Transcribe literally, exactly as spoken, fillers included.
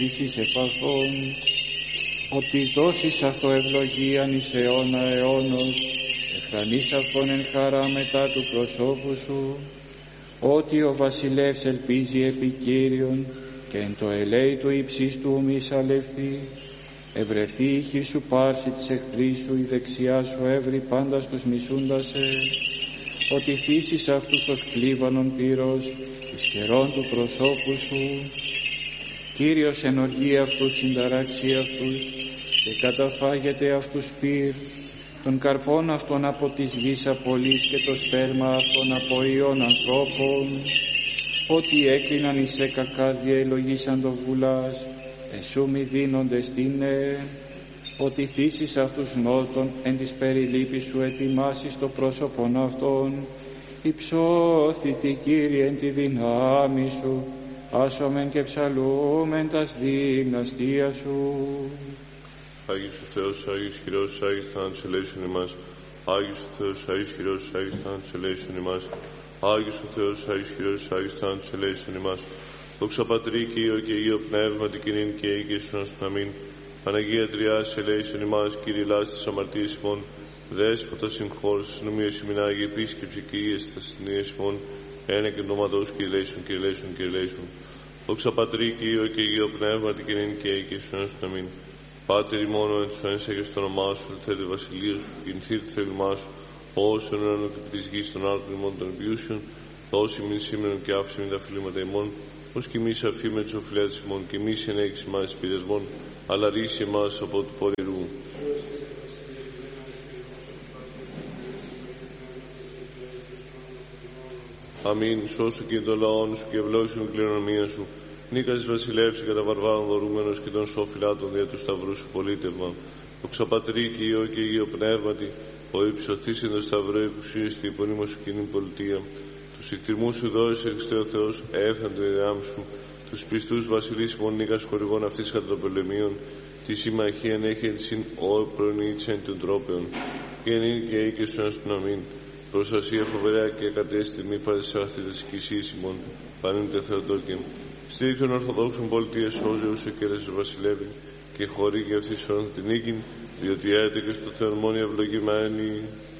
εις επαρχών, ότι δώσεις αυτό ευλογίαν εις αιώνα αιώνος, εχρανείς αυτόν εν χαρά μετά του προσώπου σου, ότι ο βασιλεύς ελπίζει επί Κύριον και εν το ελέη του ύψης του μη σαλευθεί, ευρεθεί η χή σου πάρση της εχθρής σου, η δεξιά σου έβρι πάντα στους μισούντας σε, ότι φύσεις αυτούς ως κλίβανον πύρος, εις χερών του προσώπου σου. Κύριος ενοργεί αυτούς, συνταράξει αυτούς και καταφάγεται αυτούς πυρ, των καρπών αυτών από της γης απολύς και το σπέρμα αυτών από ιών ανθρώπων, ότι έκλειναν εις κακά διελογήσαν το βουλάς, εσού μη δίνονται στήνε, ότι θύσεις αυτούς νότων εν της περιλήπης σου ετοιμάσεις το πρόσωπον αυτών, υψώθητη Κύριε εν τη δυνάμει σου, άσομεν και ψαλούμεν τας δύναστία σου. Άγιος ο Θεός, Άγιος Χειρός, Άγιος θάνατος ελέησον ημάς. Άγιος ο Θεός, Άγιος Χειρός, Άγιος θάνατος ελέησον ημάς. Άγιος ο Θεός, Άγιος Χειρός, Άγιος θάνατος ελέησον ημάς. Δόξα Πατρί και Υιό και Υιό Πνεύματι και νυν και αεί και εις αιώνας του αμήν. Παναγία Τριάς ελέησον ημάς, Κύριε λάστης αμαρτίες ημών. Δέσποτα συγχώρεσας αστυνομίας ημιν Άγιε επίσκεψη και ίες τα ασθενείας ημών. Ένα και νόματος και ελέησον και ελέησον και ελέησον. Δόξα Πατρί και Υιό και Υιό Πνεύματι και νυν και αεί και εις αιώνας του αμήν. Πάτερ ημών εν τους ένσαι και στο όνομά σου, ελθέτε βασιλεία σου, κινηθεί το θέλημά σου, ως εν ουρανό και επί της γης των άρτων ημών των επιούσιων, δώσει μην σήμερον και άφησε μην τα φιλήματα ημών, ως και εμείς αφήμεν τους οφειλέτες ημών, και εμείς ενέγεις εμάς πειρασμών, αλλά ρίσε εμάς από του πονηρού. Αμήν, σώσου και των λαών σου και ευλόγησον την κληρονομία σου. Νίκας της βασιλεύς και κατά βαρβάρων δωρούμενος και των σοφυλάτων δια του σταυρού σου πολίτευμα. Δόξα Πατρί και Υιό και Υιό Πνεύματι, ο υψωθής εν το σταυρό επουσίως την υπονείμω σου κοινή πολιτεία. Τους εκτιμούς σου δώσεις εξ ο Θεός, έφθαν το ιδεάμ σου. Τους πιστούς βασιλείς ημών νίκας χορηγών αυτής κατά των πολεμίων. Τη συμμαχίαν έχει εν συν ο προνοίτησεν των τρόπεων. Και εν και αεί και στον αστον αμήν. Προστασία φοβερά και κατέστη μη παρεσαι αγαθήτες οικησίες ημών. Πανούνται Θεοτόκεν. Στήριξε των Ορθοδόξων πολιτείας σώζει όσο και έρεσε βασιλεύει και χωρί και αυτή σωρών την νίκην, διότι έρεται και στο Θεόν μόνη ευλογημένη.